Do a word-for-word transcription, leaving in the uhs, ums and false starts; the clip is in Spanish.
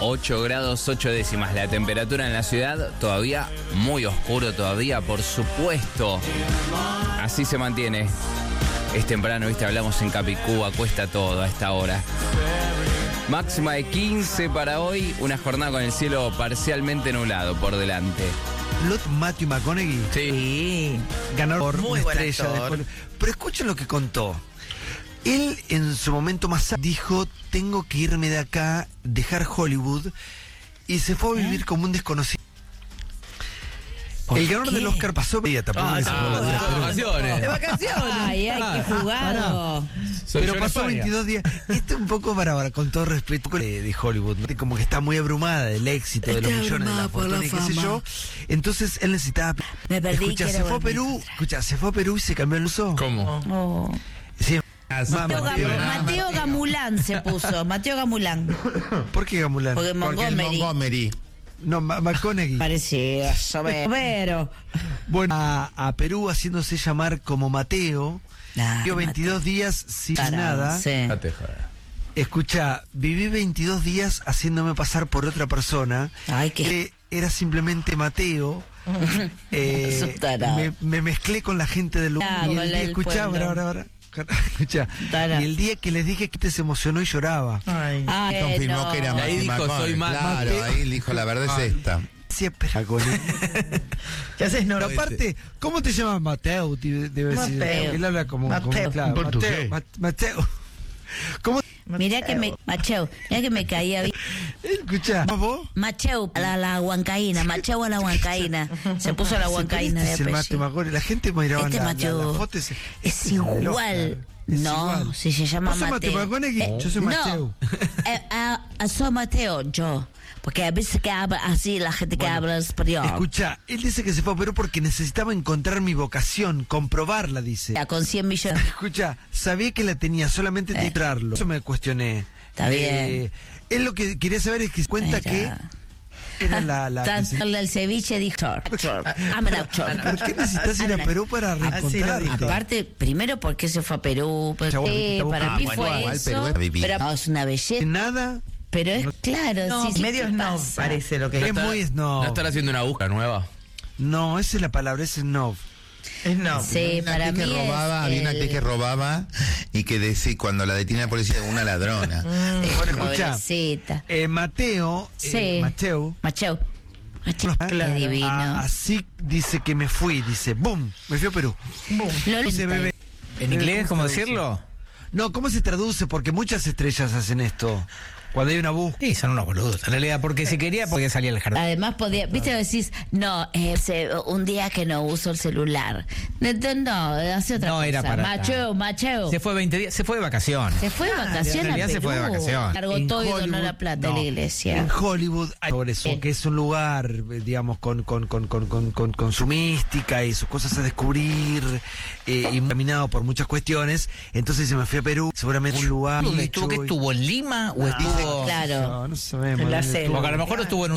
ocho grados ocho décimas la temperatura en la ciudad, todavía muy oscuro todavía, por supuesto. Así se mantiene. Es temprano, viste, hablamos en Capicúa, cuesta todo a esta hora. Máxima de quince para hoy, una jornada con el cielo parcialmente nublado por delante. Lot Matthew McConaughey. Sí. Sí. Ganador, Muy una buen estrella de actor. Hollywood. Pero escuchen lo que contó. Él en su momento más dijo, tengo que irme de acá, dejar Hollywood, y se fue a vivir como un desconocido. El ganador qué? del Oscar pasó ella tampoco Ah, que se fue a no, la- de pero- vacaciones. De vacaciones. Ay, ay, qué jugado. Soy Pero yo en pasó España. veintidós días. Esto un poco para ahora, con todo respeto de, de Hollywood, ¿no? Como que está muy abrumada del éxito, de los Está millones, de la abrumada por fortuna la y qué sé fama. yo. Entonces él necesitaba. Me perdí, Escucha, quiero se fue a volver. Perú. Escucha, se fue a Perú y se cambió el uso. ¿Cómo? Oh. Sí. Mateo, Mamá, Gam- Mateo. Mateo Gamulán se puso. Mateo Gamulán. ¿Por qué Gamulán? Porque Porque el Montgomery. Montgomery. No, Ma- McConaughey. Parecía pero Bueno, a, a Perú haciéndose llamar como Mateo. Ay, Vivió veintidós días sin nada. Sí. Date, joder. Escucha, viví veintidós días haciéndome pasar por otra persona. Ay, qué- que era simplemente Mateo. Eh, Es un tarado. me, me mezclé con la gente del lugar. Ah, y con el la día, del escuchá, pueblo. ahora, ahora, ahora. Escucha, Tarado. y el día que les dije que te se emocionó y lloraba. Ay. Ay, Confirmó no. que era Ahí Matthew dijo, McConaughey. soy Matt. Claro, Matthew. ahí dijo, la verdad es esta. Siempre con él. ¿Qué haces, no? Pero aparte, ¿cómo te llamas Mateo? Debe debe decir. Mateo. Él habla como, como Mateo. claro, En portugués. Mateo. Ma- Mateo. ¿Cómo? Mirá que me. Macheu, mirá que me caía bien. Escucha, ¿vos? Macheu, a la, la huancaína. Macheu a la huancaína. Se puso la huancaína de Este es el Mateo apellido. McConaughey. La gente miraba Este la, la, Mateo la foto y se- es este el Oscar. igual. Es No, igual. si se llama ¿Vos sos Mateo. Mateo McConaughey? Eh, Yo soy no, Mateo. eh, ah, ah, soy Mateo, yo. Porque a veces que habla así la gente que Bueno, habla español. Escucha, él dice que se fue a Perú porque necesitaba encontrar mi vocación, comprobarla, dice. Ya, con cien millones. Escucha, sabía que la tenía, solamente Eh. titrarlo. Eso me cuestioné. Está bien. Él lo que quería saber es que se cuenta Mira. que era la... la que se- Tanto el ceviche dijo, actor, I'm an actor. ¿Por qué necesitas ir a Perú para Así lo reencontrarte? dijo. Aparte, primero, ¿por qué se fue a Perú? Pues, Chabón, sí, está para buscando- mí Ah, fue bueno, igual eso. Perú es vivir. Pero no, es una belleza. Nada, Pero es claro, No, sí, sí, medio ¿qué snob pasa? parece lo que es es. muy snob. ¿No están haciendo una búsqueda nueva? No, esa es la palabra, es snob. Es no. Sí, Una para actriz mí que robaba, es había una el- actriz que robaba y que decía, cuando la detiene la policía, una ladrona. Sí, Bueno, escucha. pobrecita. Eh, Mateo, Sí. eh, Mateo, Macheu. Macheu, Claro. qué divino. a- así dice que me fui, dice, ¡boom! Me fui a Perú. Lo Dice, lenta. bebé. ¿En inglés cómo decirlo? No, ¿cómo se traduce? Porque muchas estrellas hacen esto. Cuando hay una búsqueda. Sí, son unos boludos. En realidad, porque si quería, porque salía al jardín. Además podía, viste, decís, no, eh, se- un día que no uso el celular. No, no, hace otra No cosa. era para Macheo, macheo. Se fue veinte días, se fue de vacaciones. Se fue de vacaciones en realidad a se fue de Perú. vacaciones. Cargó En todo y donó Hollywood, la plata no. a la iglesia. En Hollywood hay sobre eso, Sí. que es un lugar, eh, digamos, con, con, con, con, con, con- con su mística y sus cosas a descubrir, eh, y caminado por muchas cuestiones. Entonces se me fui a Perú, seguramente un lugar. ¿Dónde estuvo? ¿Qué hecho y- estuvo? ¿En Lima o Ah, estuvo...? Claro. No, no sabemos. En la dónde selva. estuvo. Porque a lo mejor estuvo en